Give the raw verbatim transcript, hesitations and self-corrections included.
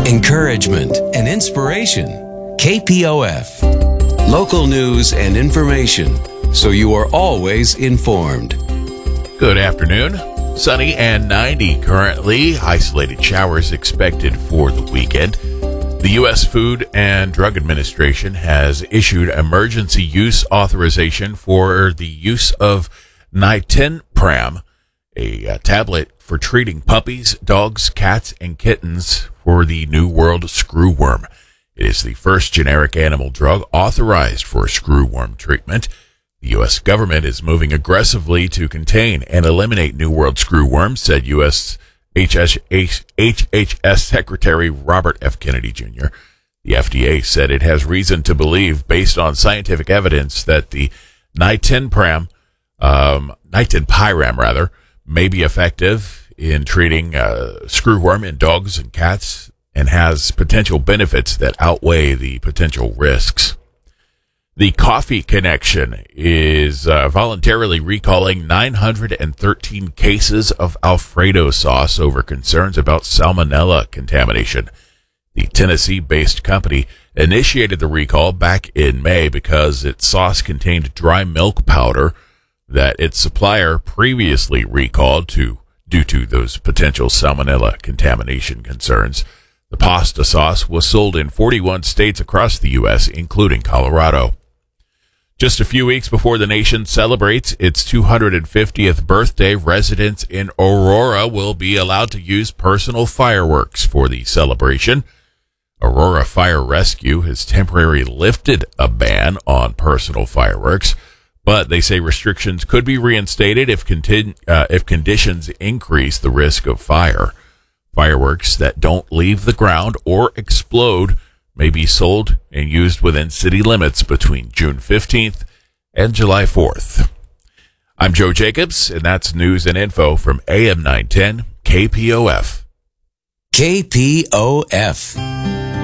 encouragement, and inspiration. K P O F. Local news and information, so you are always informed. Good afternoon. Sunny and ninety currently. Isolated showers expected for the weekend. The U S Food and Drug Administration has issued emergency use authorization for the use of Nitempram, a, a tablet for treating puppies, dogs, cats, and kittens for the New World screwworm. It is the first generic animal drug authorized for screwworm treatment. The U S government is moving aggressively to contain and eliminate New World screwworms, said U S H H S Secretary Robert F. Kennedy Junior The F D A said it has reason to believe, based on scientific evidence, that the Nitempram, um, Nitempram rather, may be effective in treating uh, screwworm in dogs and cats and has potential benefits that outweigh the potential risks. The Coffee Connection is uh, voluntarily recalling nine hundred thirteen cases of Alfredo sauce over concerns about salmonella contamination. The Tennessee-based company initiated the recall back in May because its sauce contained dry milk powder that its supplier previously recalled to due to those potential salmonella contamination concerns. The pasta sauce was sold in forty-one states across the U S, including Colorado. Just a few weeks before the nation celebrates its two hundred fiftieth birthday, residents in Aurora will be allowed to use personal fireworks for the celebration. Aurora Fire Rescue has temporarily lifted a ban on personal fireworks, but they say restrictions could be reinstated if, conti- uh, if conditions increase the risk of fire. Fireworks that don't leave the ground or explode may be sold and used within city limits between June fifteenth and July fourth. I'm Joe Jacobs, and that's news and info from A M nine ten K P O F. K P O F.